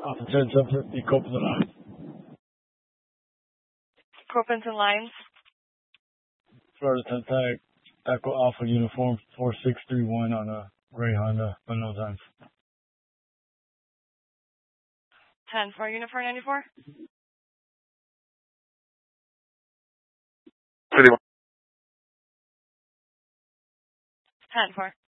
Alpha 10 750, Copens and Lines. Copens and Lines. Florida 10 tag, Echo Alpha Uniform 4631 on a gray Honda, unknown times. 10 for Uniform 94. 31. 10 for.